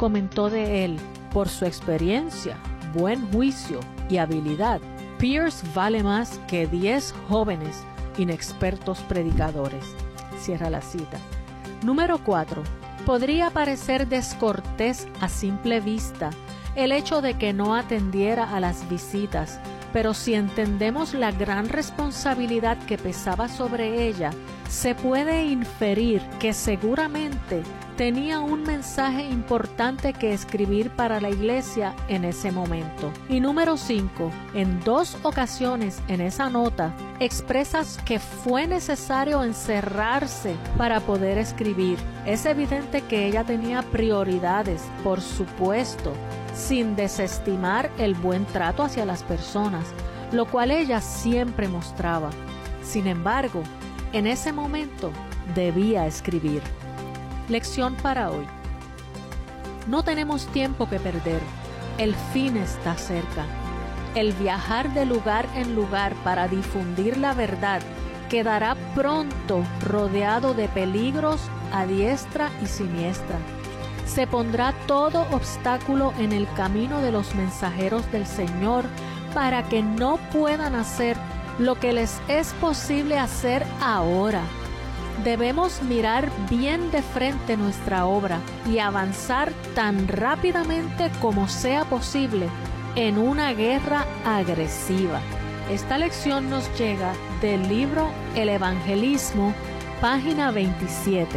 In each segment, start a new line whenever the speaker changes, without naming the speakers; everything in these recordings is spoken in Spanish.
comentó de él: por su experiencia, buen juicio y habilidad, Pierce vale más que 10 jóvenes inexpertos predicadores. Cierra la cita. Número 4. Podría parecer descortés a simple vista el hecho de que no atendiera a las visitas, pero si entendemos la gran responsabilidad que pesaba sobre ella, se puede inferir que seguramente tenía un mensaje importante que escribir para la iglesia en ese momento. Y número 5, en 2 ocasiones en esa nota expresas que fue necesario encerrarse para poder escribir. Es evidente que ella tenía prioridades, por supuesto, sin desestimar el buen trato hacia las personas, lo cual ella siempre mostraba. Sin embargo, en ese momento debía escribir. Lección para hoy. No tenemos tiempo que perder. El fin está cerca. El viajar de lugar en lugar para difundir la verdad quedará pronto rodeado de peligros a diestra y siniestra. Se pondrá todo obstáculo en el camino de los mensajeros del Señor para que no puedan hacer lo que les es posible hacer ahora. Debemos mirar bien de frente nuestra obra y avanzar tan rápidamente como sea posible en una guerra agresiva. Esta lección nos llega del libro El Evangelismo, página 27.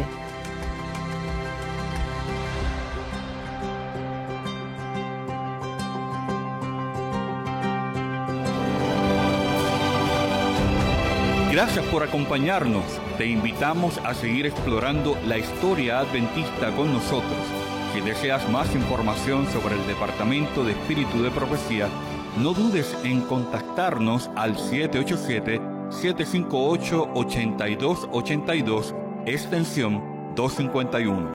Gracias por acompañarnos. Te invitamos a seguir explorando la historia adventista con nosotros. Si deseas más información sobre el Departamento de Espíritu de Profecía, no dudes en contactarnos al 787-758-8282, extensión 251.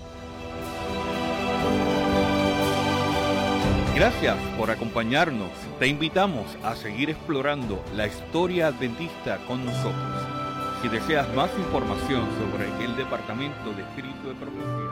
Gracias por acompañarnos. Te invitamos a seguir explorando la historia adventista con nosotros. Si deseas más información sobre el Departamento de Espíritu de Profecía,